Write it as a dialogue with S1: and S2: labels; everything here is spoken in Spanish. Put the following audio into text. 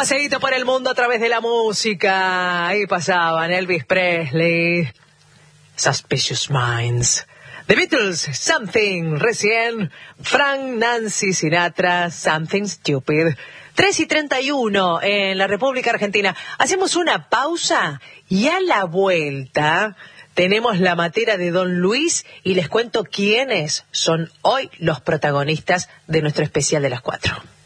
S1: paseíto por el mundo a través de la música. Ahí pasaban Elvis Presley, Suspicious Minds, The Beatles, Something, recién Frank Nancy Sinatra, Something Stupid. 3:31 en la República Argentina. Hacemos una pausa y a la vuelta tenemos la matera de Don Luis y les cuento quiénes son hoy los protagonistas de nuestro especial de las 4.